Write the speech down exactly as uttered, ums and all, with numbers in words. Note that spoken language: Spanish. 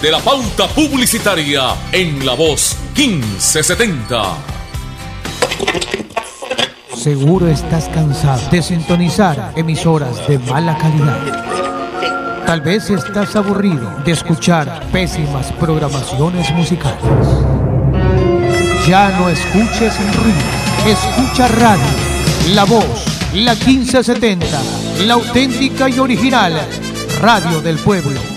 de la pauta publicitaria en La Voz quince setenta. Seguro estás cansado de sintonizar emisoras de mala calidad. Tal vez estás aburrido de escuchar pésimas programaciones musicales. Ya no escuches ruido, escucha radio, La Voz, la quince setenta, la auténtica y original radio del pueblo.